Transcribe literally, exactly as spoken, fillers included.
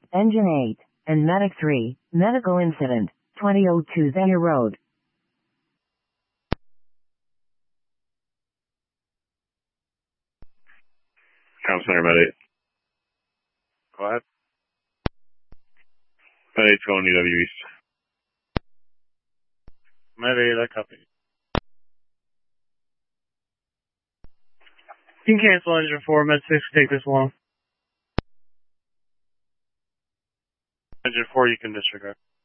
Engine eight, and Medic three, medical incident, twenty oh two Zaire Road. Com Center, Med eight. Go ahead. Med eight's going E W East. Med eight, I copy. You can cancel engine four, Med six, take this one. Engine four, you can disregard.